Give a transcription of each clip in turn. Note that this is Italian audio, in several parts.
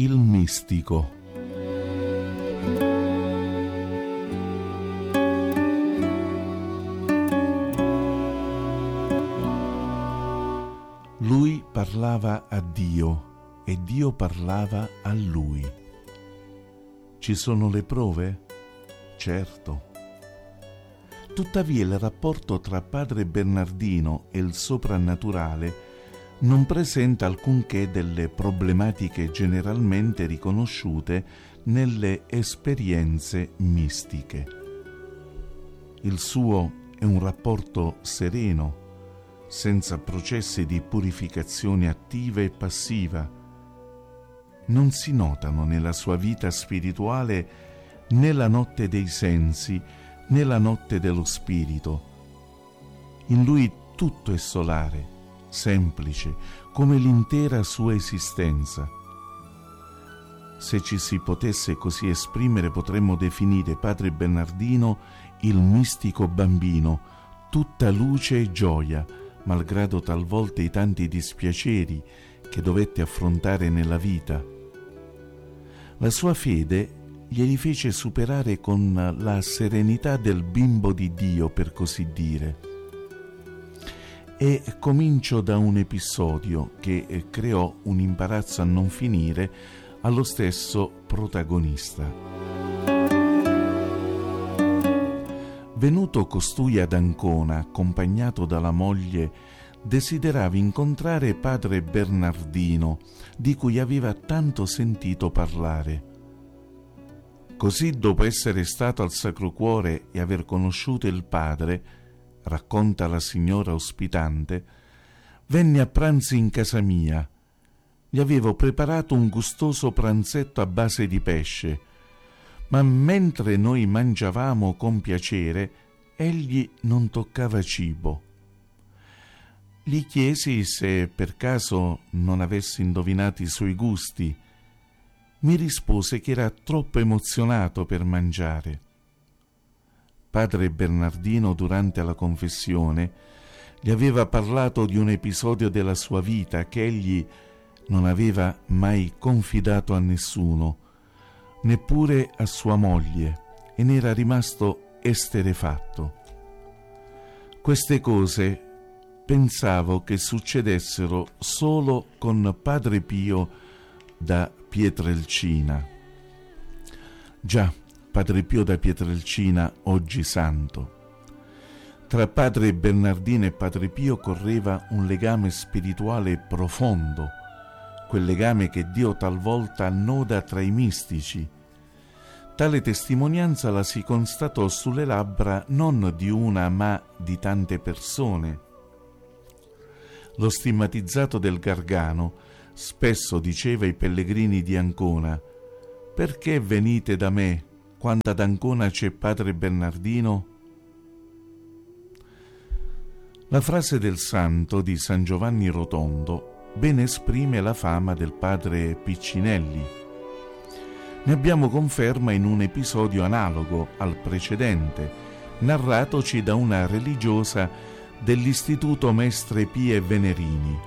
Il mistico. Lui parlava a Dio e Dio parlava a lui. Ci sono le prove? Certo. Tuttavia il rapporto tra padre Bernardino e il soprannaturale non presenta alcunché delle problematiche generalmente riconosciute nelle esperienze mistiche. Il suo è un rapporto sereno, senza processi di purificazione attiva e passiva. Non si notano nella sua vita spirituale né la notte dei sensi né la notte dello spirito. In lui tutto è solare, semplice, come l'intera sua esistenza. Se ci si potesse così esprimere, potremmo definire padre Bernardino il mistico bambino, tutta luce e gioia, malgrado talvolta i tanti dispiaceri che dovette affrontare nella vita. La sua fede glieli fece superare con la serenità del bimbo di Dio, per così dire. E comincio da un episodio che creò un imbarazzo a non finire allo stesso protagonista. Venuto costui ad Ancona, accompagnato dalla moglie, desiderava incontrare padre Bernardino, di cui aveva tanto sentito parlare. Così, dopo essere stato al Sacro Cuore e aver conosciuto il padre, racconta la signora ospitante, venne a pranzo in casa mia. Gli avevo preparato un gustoso pranzetto a base di pesce, ma mentre noi mangiavamo con piacere, egli non toccava cibo. Gli chiesi se per caso non avessi indovinato i suoi gusti. Mi rispose che era troppo emozionato per mangiare. Padre Bernardino, durante la confessione, gli aveva parlato di un episodio della sua vita che egli non aveva mai confidato a nessuno, neppure a sua moglie, e ne era rimasto esterrefatto. Queste cose pensavo che succedessero solo con Padre Pio da Pietrelcina. Già, Padre Pio da Pietrelcina, oggi santo. Tra padre Bernardino e padre Pio correva un legame spirituale profondo, quel legame che Dio talvolta annoda tra i mistici. Tale testimonianza la si constatò sulle labbra non di una ma di tante persone. Lo stigmatizzato del Gargano spesso diceva ai pellegrini di Ancona: «Perché venite da me quando ad Ancona c'è padre Bernardino?» La frase del santo di San Giovanni Rotondo ben esprime la fama del padre Piccinelli. Ne abbiamo conferma in un episodio analogo al precedente, narratoci da una religiosa dell'Istituto Mestre Pie Venerini.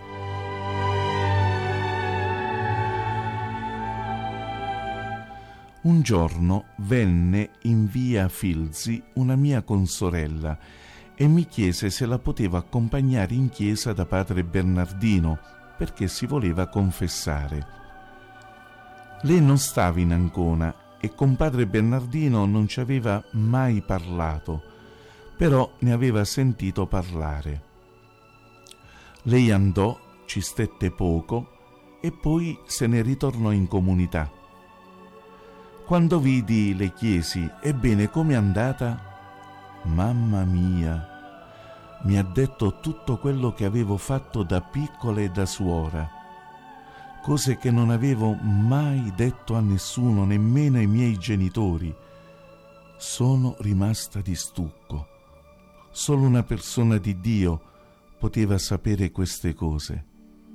Un giorno venne in via Filzi una mia consorella e mi chiese se la potevo accompagnare in chiesa da padre Bernardino perché si voleva confessare. Lei non stava in Ancona e con padre Bernardino non ci aveva mai parlato, però ne aveva sentito parlare. Lei andò, ci stette poco e poi se ne ritornò in comunità. Quando vidi le chiesi: «Ebbene, com'è andata?» «Mamma mia!» mi ha detto tutto quello che avevo fatto da piccola e da suora, cose che non avevo mai detto a nessuno, nemmeno ai miei genitori. Sono rimasta di stucco. Solo una persona di Dio poteva sapere queste cose.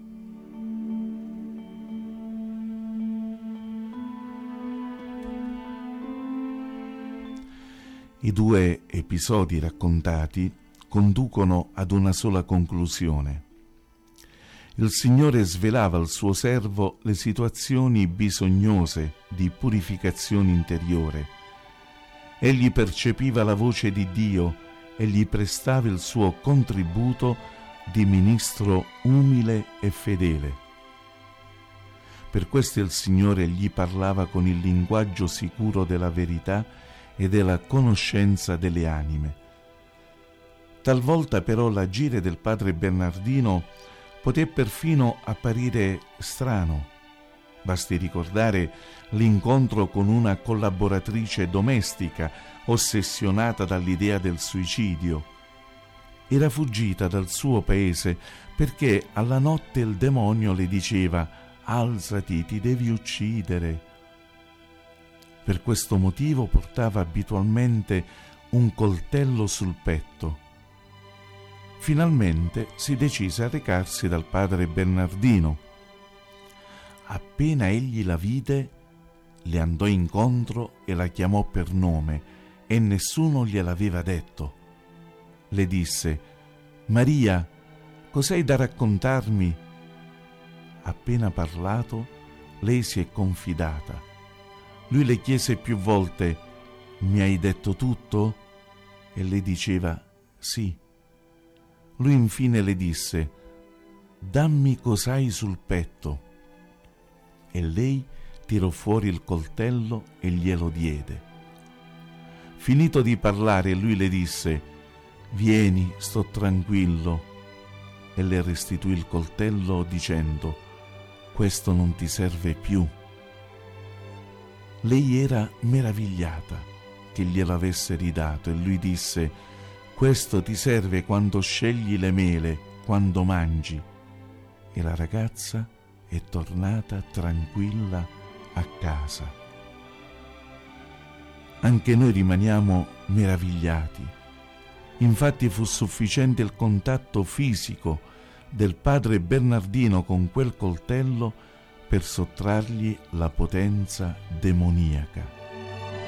I due episodi raccontati conducono ad una sola conclusione. Il Signore svelava al suo servo le situazioni bisognose di purificazione interiore. Egli percepiva la voce di Dio e gli prestava il suo contributo di ministro umile e fedele. Per questo il Signore gli parlava con il linguaggio sicuro della verità e della conoscenza delle anime. Talvolta però l'agire del padre Bernardino poté perfino apparire strano. Basti ricordare l'incontro con una collaboratrice domestica ossessionata dall'idea del suicidio. Era fuggita dal suo paese perché alla notte il demonio le diceva: «Alzati, ti devi uccidere». Per questo motivo portava abitualmente un coltello sul petto. Finalmente si decise a recarsi dal padre Bernardino. Appena egli la vide, le andò incontro e la chiamò per nome, e nessuno gliel'aveva detto. Le disse: «Maria, cos'hai da raccontarmi?» Appena parlato, lei si è confidata. Lui le chiese più volte: «Mi hai detto tutto?» E lei diceva: «Sì». Lui infine le disse: «Dammi cos'hai sul petto». E lei tirò fuori il coltello e glielo diede. Finito di parlare, lui le disse: «Vieni, sto tranquillo». E le restituì il coltello dicendo: «Questo non ti serve più». Lei era meravigliata che glielo avesse ridato e lui disse: «Questo ti serve quando scegli le mele, quando mangi». E la ragazza è tornata tranquilla a casa. Anche noi rimaniamo meravigliati. Infatti fu sufficiente il contatto fisico del padre Bernardino con quel coltello per sottrargli la potenza demoniaca.